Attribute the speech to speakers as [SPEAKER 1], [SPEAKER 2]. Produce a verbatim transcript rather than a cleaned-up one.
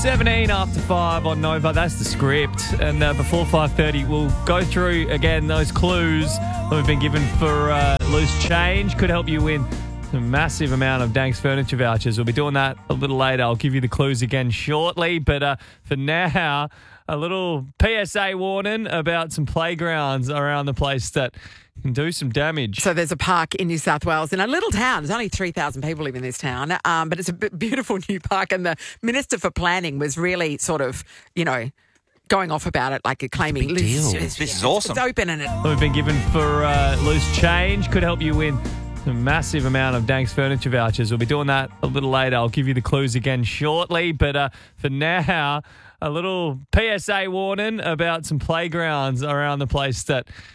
[SPEAKER 1] seventeen after five on Nova. That's the script. And uh, before five thirty, we'll go through again those clues that we've been given for uh, loose change. Could help you win a massive amount of Danks Furniture vouchers. We'll be doing that a little later. I'll give you the clues again shortly. But uh, for now, a little P S A warning about some playgrounds around the place that can do some damage.
[SPEAKER 2] So there's a park in New South Wales in a little town. There's only three thousand people live in this town, um, but it's a b- beautiful new park. And the Minister for Planning was really sort of, you know, going off about it, like claiming...
[SPEAKER 3] Big deal.
[SPEAKER 2] This,
[SPEAKER 3] This is awesome.
[SPEAKER 2] It's open and it...
[SPEAKER 1] We've been given for uh, loose change. Could help you win a massive amount of Danks Furniture vouchers. We'll be doing that a little later. I'll give you the clues again shortly. But uh, for now, a little P S A warning about some playgrounds around the place that